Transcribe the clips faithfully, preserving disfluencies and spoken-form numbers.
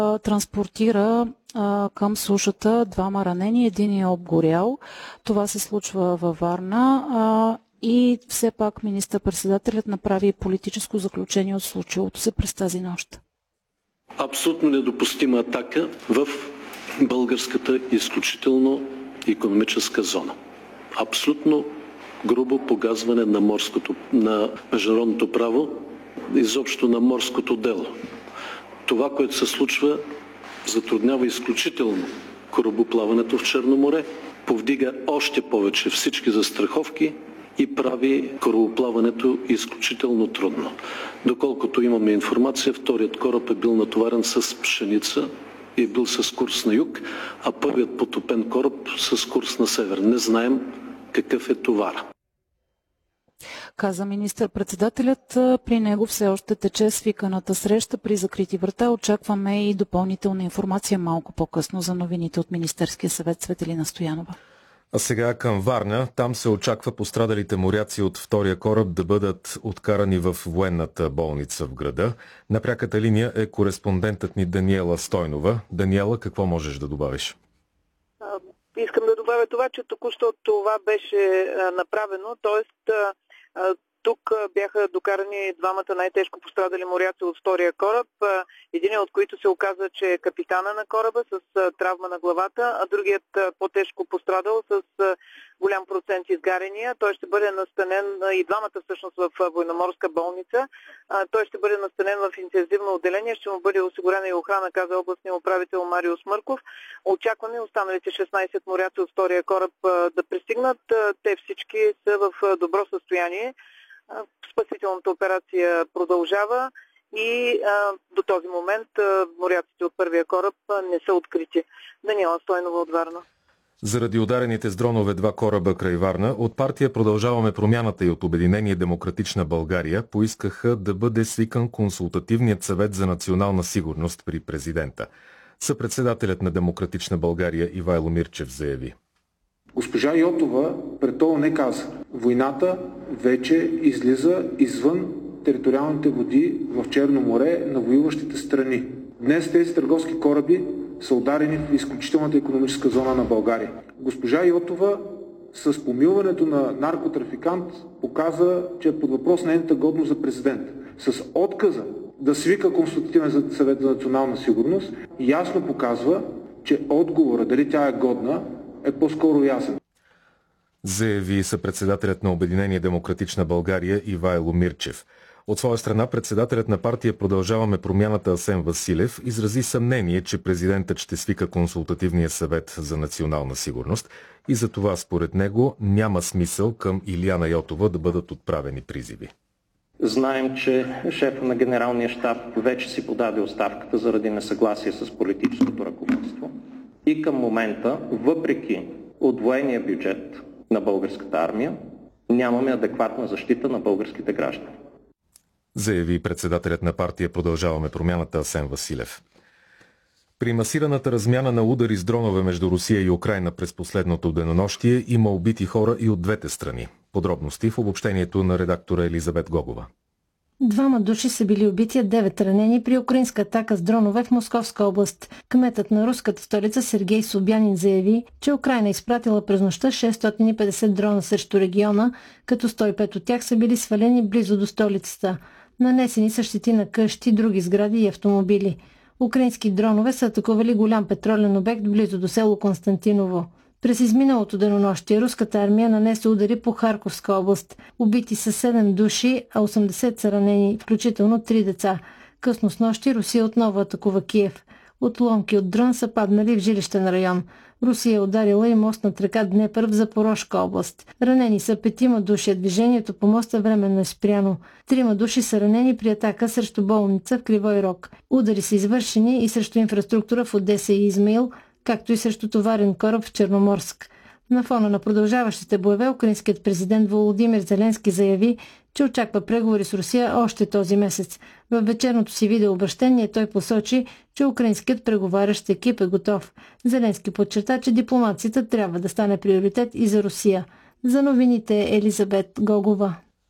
транспортира а, към сушата двама ранени, един е обгорял. Това се случва във Варна а, и все пак министър-председателят направи политическо заключение от случилото се през тази нощ. Абсолютно недопустима атака в българската изключително икономическа зона. Абсолютно грубо погазване на морското, на международното право, изобщо на морското дело. Това, което се случва, затруднява изключително корабоплаването в Черно море, повдига още повече всички застраховки и прави корабоплаването изключително трудно. Доколкото имаме информация, вторият кораб е бил натоварен с пшеница и е бил с курс на юг, а първият потопен кораб с курс на север. Не знаем какъв е товара. Каза министър-председателят. При него все още тече свиканата среща при закрити врата. Очакваме и допълнителна информация малко по-късно за новините от Министерския съвет. Светелина Стоянова. А сега към Варна. Там се очаква пострадалите моряци от втория кораб да бъдат откарани в военната болница в града. На пряката линия е кореспондентът ни Даниела Стойнова. Даниела, какво можеш да добавиш? Искам да добавя това, че току-що това беше направено, т.е. тук бяха докарани двамата най-тежко пострадали моряци от втория кораб, един от които се оказа, че е капитана на кораба с травма на главата, а другият по-тежко пострадал с голям процент изгарения. Той ще бъде настанен и двамата всъщност в военноморска болница. Той ще бъде настанен в интензивно отделение, ще му бъде осигурена и охрана, каза областният управител Марио Смърков. Очакваме останалите шестнайсет моряци от втория кораб да пристигнат. Те всички са в добро състояние. Спасителната операция продължава и а, до този момент а, моряците от първия кораб а, не са открити. Даниела Стойнова от Варна. Заради ударените с дронове два кораба край Варна, от партия Продължаваме промяната и от Обединение Демократична България поискаха да бъде свикан консултативният съвет за национална сигурност при президента. Съпредседателят на Демократична България Ивайло Мирчев заяви. Госпожа Йотова пред ООН каза: войната вече излиза извън териториалните води в Черно море на воюващите страни. Днес тези търговски кораби са ударени в изключителната икономическа зона на България. Госпожа Йотова с помилването на наркотрафикант показа, че е под въпрос нейната годност за президент. С отказа да свика Консултативен съвет за национална сигурност ясно показва, че отговора дали тя е годна е по-скоро ясен. Заяви съпредседателят на Обединение Демократична България Ивайло Мирчев. От своя страна председателят на партия Продължаваме промяната Асен Василев изрази съмнение, че президентът ще свика Консултативния съвет за национална сигурност и за това според него няма смисъл към Илияна Йотова да бъдат отправени призиви. Знаем, че шефът на генералния щаб вече си подаде оставката заради несъгласие с политическото ръководство. И към момента, въпреки удвоения бюджет на българската армия, нямаме адекватна защита на българските граждани. Заяви председателят на партия Продължаваме промяната Асен Василев. При масираната размяна на удари с дронове между Русия и Украйна през последното денонощие има убити хора и от двете страни. Подробности в обобщението на редактора Елизабет Гогова. Двама души са били убити, а девет ранени при украинска атака с дронове в Московска област. Кметът на руската столица Сергей Собянин заяви, че Украйна изпратила през нощта шестстотин и петдесет дрона срещу региона, като сто и пет от тях са били свалени близо до столицата. Нанесени са щети на къщи, други сгради и автомобили. Украински дронове са атакували голям петролен обект близо до село Константиново. През изминалото денонощие руската армия нанесе удари по Харковска област. Убити са седем души, а осемдесет са ранени, включително три деца. Късно с нощи Русия отново атакува Киев. Отломки от дрон са паднали в жилищен район. Русия е ударила и мост над река Днепър в Запорожка област. Ранени са петима души, движението по моста временно е спряно. Трима души са ранени при атака срещу болница в Кривой Рог. Удари са извършени и срещу инфраструктура в Одеса и Измаил, както и срещу товарен кораб в Черноморск. На фона на продължаващите боеве, украинският президент Володимир Зеленски заяви, че очаква преговори с Русия още този месец. В вечерното си видеообращение той посочи, че украинският преговарящ екип е готов. Зеленски подчерта, че дипломацията трябва да стане приоритет и за Русия. За новините Елизабет Гогова.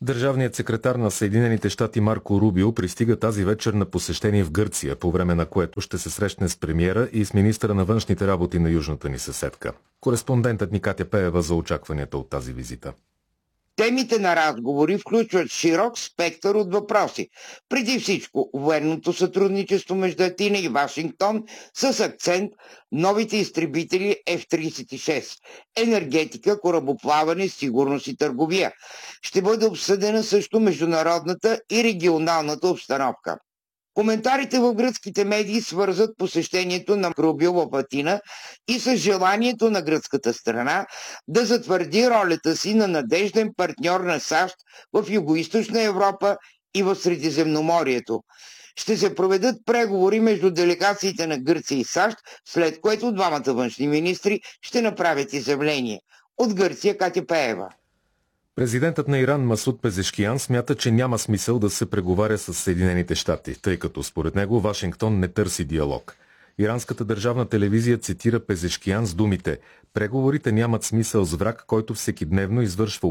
Държавният секретар на Съединените щати Марко Рубио пристига тази вечер на посещение в Гърция, по време на което ще се срещне с премиера и с министъра на външните работи на южната ни съседка. Кореспондентът ни Катя Пеева за очакванията от тази визита. Темите на разговори включват широк спектър от въпроси. Преди всичко военното сътрудничество между Атина и Вашингтон с акцент новите изтребители Еф тридесет и шест, енергетика, корабоплаване, сигурност и търговия. Ще бъде обсъдена също международната и регионалната обстановка. Коментарите в гръцките медии свързват посещението на Рубио в Атина и с желанието на гръцката страна да затвърди ролята си на надежден партньор на САЩ в Югоизточна Европа и в Средиземноморието. Ще се проведат преговори между делегациите на Гърция и САЩ, след което двамата външни министри ще направят изявление. От Гърция Катя Пеева. Президентът на Иран Масуд Пезешкиян смята, че няма смисъл да се преговаря с Съединените щати, тъй като според него Вашингтон не търси диалог. Иранската държавна телевизия цитира Пезешкиян с думите: "Преговорите нямат смисъл с враг, който всекидневно извършва